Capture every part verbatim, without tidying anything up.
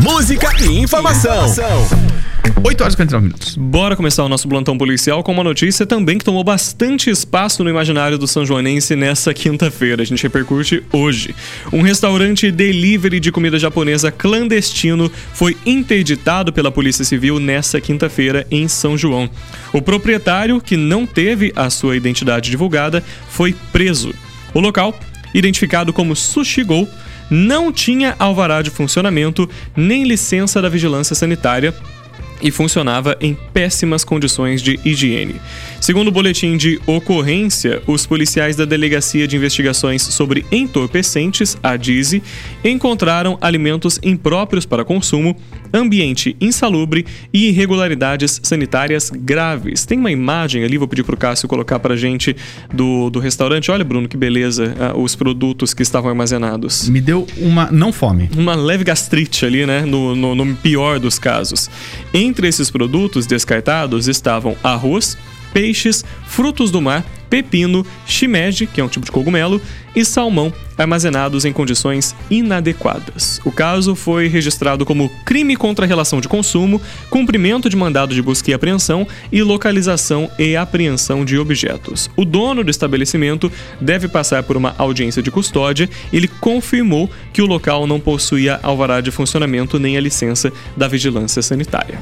música e informação. oito horas e quarenta e nove minutos. Bora começar o nosso plantão policial com uma notícia também que tomou bastante espaço no imaginário do sanjoanense nessa quinta-feira. A gente repercute hoje. Um restaurante delivery de comida japonesa clandestino foi interditado pela Polícia Civil nessa quinta-feira em São João. O proprietário, que não teve a sua identidade divulgada, foi preso. O local, identificado como Sushi Go, não tinha alvará de funcionamento nem licença da vigilância sanitária e funcionava em péssimas condições de higiene. Segundo o boletim de ocorrência, os policiais da Delegacia de Investigações sobre Entorpecentes, a D I S E, encontraram alimentos impróprios para consumo, ambiente insalubre e irregularidades sanitárias graves. Tem uma imagem ali, vou pedir pro Cássio colocar pra gente do, do restaurante. Olha, Bruno, que beleza, ah, os produtos que estavam armazenados. Me deu uma não fome. Uma leve gastrite ali, né, no, no, no pior dos casos. Entre esses produtos descartados estavam arroz, peixes, frutos do mar, pepino, shimeji, que é um tipo de cogumelo, e salmão, armazenados em condições inadequadas. O caso foi registrado como crime contra a relação de consumo, cumprimento de mandado de busca e apreensão e localização e apreensão de objetos. O dono do estabelecimento deve passar por uma audiência de custódia. Ele confirmou que o local não possuía alvará de funcionamento nem a licença da vigilância sanitária.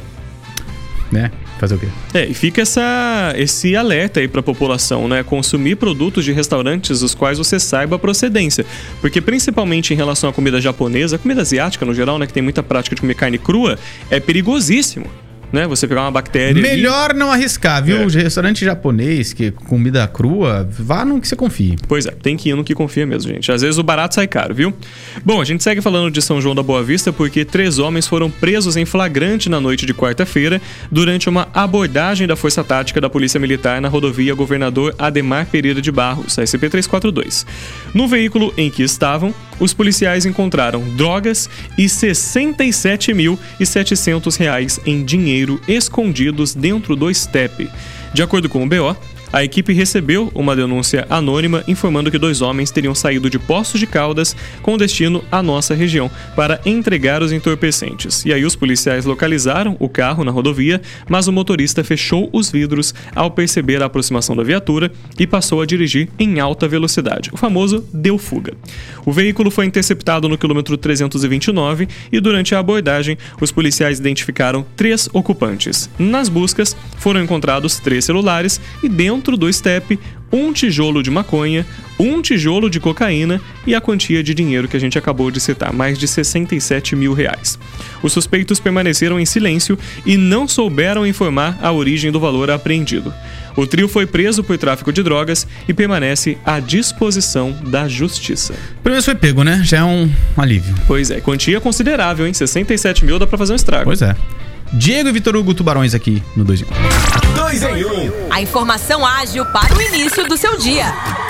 Né? Fazer o quê? É, e fica essa, esse alerta aí pra população, né? Consumir produtos de restaurantes os quais você saiba a procedência. Porque principalmente em relação à comida japonesa, comida asiática no geral, né? Que tem muita prática de comer carne crua, é perigosíssimo, né? Você pegar uma bactéria... Melhor e... não arriscar, viu? É. Restaurante japonês, que comida crua, vá no que você confie. Pois é, tem que ir no que confia mesmo, gente. Às vezes o barato sai caro, viu? Bom, a gente segue falando de São João da Boa Vista porque três homens foram presos em flagrante na noite de quarta-feira durante uma abordagem da Força Tática da Polícia Militar na rodovia Governador Ademar Pereira de Barros, S P trezentos e quarenta e dois. No veículo em que estavam, os policiais encontraram drogas e sessenta e sete mil e setecentos reais em dinheiro escondidos dentro do estepe. De acordo com o B O, a equipe recebeu uma denúncia anônima informando que dois homens teriam saído de Poços de Caldas com destino à nossa região para entregar os entorpecentes. E aí os policiais localizaram o carro na rodovia, mas o motorista fechou os vidros ao perceber a aproximação da viatura e passou a dirigir em alta velocidade. O famoso deu fuga. O veículo foi interceptado no quilômetro trezentos e vinte e nove e durante a abordagem os policiais identificaram três ocupantes. Nas buscas foram encontrados três celulares e dentro Dentro do estepe, um tijolo de maconha, um tijolo de cocaína e a quantia de dinheiro que a gente acabou de citar, mais de sessenta e sete mil reais. Os suspeitos permaneceram em silêncio e não souberam informar a origem do valor apreendido. O trio foi preso por tráfico de drogas e permanece à disposição da justiça. Pelo menos foi pego, né? Já é um alívio. Pois é, quantia considerável, hein? sessenta e sete mil dá pra fazer um estrago. Pois é. Diego e Vitor Hugo Tubarões aqui no dois em um. dois em um. A informação ágil para o início do seu dia.